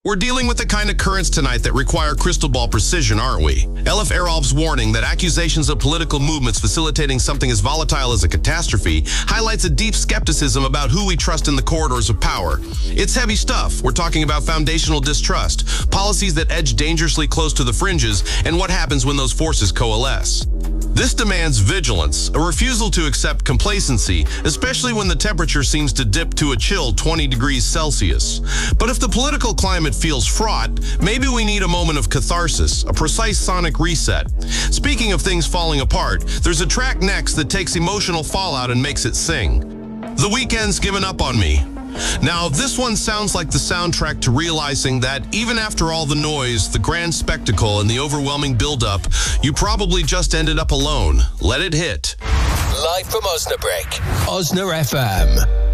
We're dealing with the kind of currents tonight that require crystal ball precision, aren't we? Elif Eralp's warning that accusations of political movements facilitating something as volatile as a catastrophe highlights a deep skepticism about who we trust in the corridors of power. It's heavy stuff. We're talking about foundational distrust, policies that edge dangerously close to the fringes, and what happens when those forces coalesce. This demands vigilance, a refusal to accept complacency, especially when the temperature seems to dip to a chill 20 degrees Celsius. But if the political climate feels fraught, maybe we need a moment of catharsis, a precise sonic reset. Speaking of things falling apart, there's a track next that takes emotional fallout and makes it sing. The Weeknd's Given Up on Me. Now, this one sounds like the soundtrack to realizing that even after all the noise, the grand spectacle, and the overwhelming buildup, you probably just ended up alone. Let it hit. Live from Osnabrück, Osna FM.